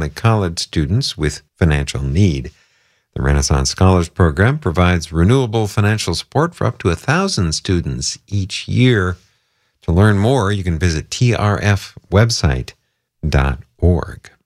family college students with financial need. The Renaissance Scholars Program provides renewable financial support for up to 1,000 students each year. To learn more, you can visit trfwebsite.org.